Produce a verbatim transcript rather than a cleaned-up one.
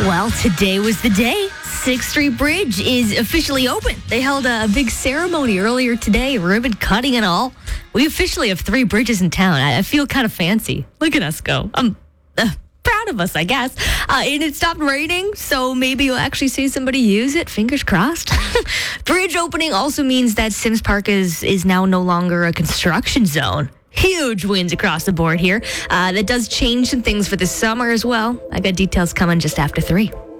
Well, today was the day. sixth Street Bridge is officially open. They held a big ceremony earlier today, ribbon cutting and all. We officially have three bridges in town. I I feel kind of fancy. Look at us go. I'm uh, proud of us, I guess. Uh, and it stopped raining, so maybe you'll actually see somebody use it. Fingers crossed. Bridge opening also means that Sims Park is, is now no longer a construction zone. Huge wins across the board here. Uh, that does change some things for the summer as well. I got details coming just after three.